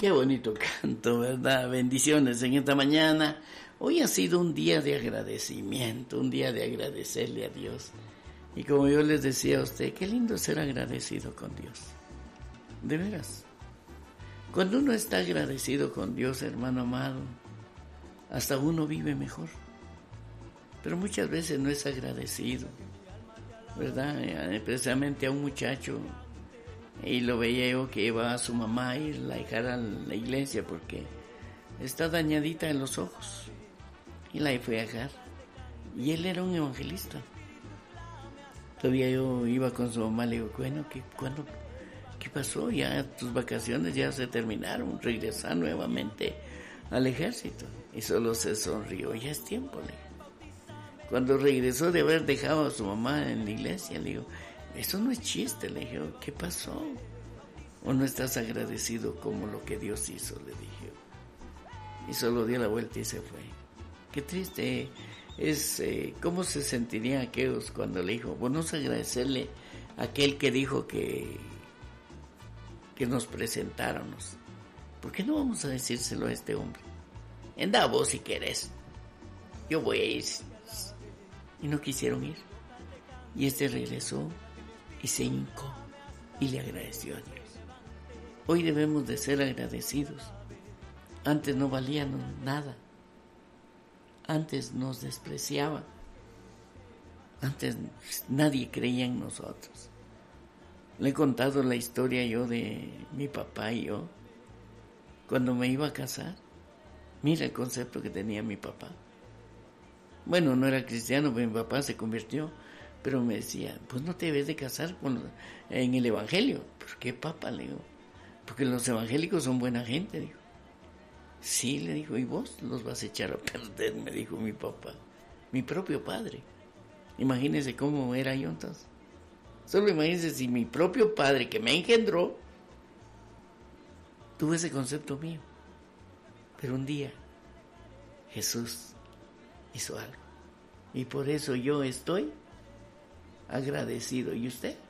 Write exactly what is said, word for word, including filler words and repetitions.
Qué bonito canto, ¿verdad? Bendiciones en esta mañana. Hoy ha sido un día de agradecimiento, un día de agradecerle a Dios. Y como yo les decía a usted, qué lindo ser agradecido con Dios. De veras. Cuando uno está agradecido con Dios, hermano amado, hasta uno vive mejor. Pero muchas veces no es agradecido, ¿verdad? Precisamente a un muchacho, y lo veía yo que iba a su mamá a ir a dejar a la iglesia porque está dañadita en los ojos. Y la fue a dejar. Y él era un evangelista. Todavía yo iba con su mamá, le digo, bueno, ¿qué, ¿cuándo, qué pasó? Ya tus vacaciones ya se terminaron, regresa nuevamente al ejército. Y solo se sonrió, ya es tiempo, le digo. Cuando regresó de haber dejado a su mamá en la iglesia, le digo, eso no es chiste, le dije, ¿qué pasó? ¿O no estás agradecido como lo que Dios hizo? Le dije. Y solo dio la vuelta y se fue. Qué triste es, eh, ¿cómo se sentirían aquellos cuando le dijo, vamos a agradecerle a aquel que dijo que, que nos presentáramos? ¿Por qué no vamos a decírselo a este hombre? Anda vos si querés, yo voy a ir. Y no quisieron ir. Y este regresó y se hincó y le agradeció a Dios. Hoy debemos de ser agradecidos. Antes no valían nada. Antes nos despreciaban. Antes nadie creía en nosotros. Le he contado la historia yo de mi papá y yo. Cuando me iba a casar, mira el concepto que tenía mi papá. Bueno, no era cristiano, pero mi papá se convirtió. Pero me decía, pues no te debes de casar con los, en el evangelio. ¿Por qué, papá? Le digo, porque los evangélicos son buena gente, dijo. Sí, le dijo, y vos los vas a echar a perder, me dijo mi papá, mi propio padre. Imagínense cómo era yo entonces. Solo imagínense si mi propio padre que me engendró tuvo ese concepto mío. Pero un día Jesús hizo algo. Y por eso yo estoy agradecido. ¿Y usted?